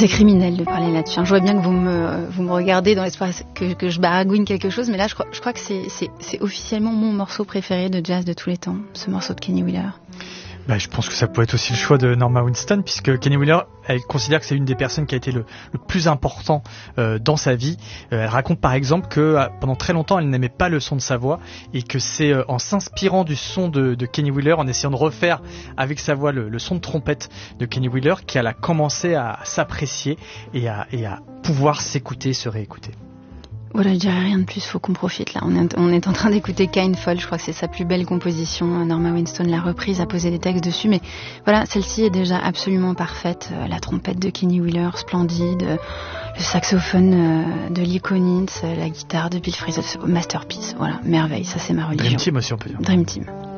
c'est criminel de parler là-dessus. Je vois bien que vous me regardez dans l'espoir que je baragouine quelque chose, mais là, je crois que c'est officiellement mon morceau préféré de jazz de tous les temps, ce morceau de Kenny Wheeler. Je pense que ça peut être aussi le choix de Norma Winston, puisque Kenny Wheeler, elle considère que c'est une des personnes qui a été le plus important dans sa vie. Elle raconte par exemple que pendant très longtemps, elle n'aimait pas le son de sa voix, et que c'est en s'inspirant du son de Kenny Wheeler, en essayant de refaire avec sa voix le son de trompette de Kenny Wheeler, qu'elle a commencé à s'apprécier et à pouvoir s'écouter, se réécouter. Voilà, je dirais rien de plus, faut qu'on profite là. On est en train d'écouter Kindfall, je crois que c'est sa plus belle composition. Norma Winston l'a reprise, a posé des textes dessus, mais voilà, celle-ci est déjà absolument parfaite. La trompette de Kenny Wheeler, splendide. Le saxophone de Lee Konitz, la guitare de Bill Frisell, masterpiece. Voilà, merveille, ça c'est ma religion. Dream Team aussi, on peut dire. Dream Team.